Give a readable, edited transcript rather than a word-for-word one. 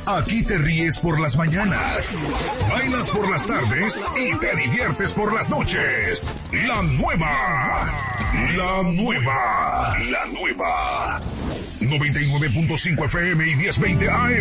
Aquí te ríes por las mañanas, bailas por las tardes y te diviertes por las noches. La nueva 99.5 FM y 1020 AM.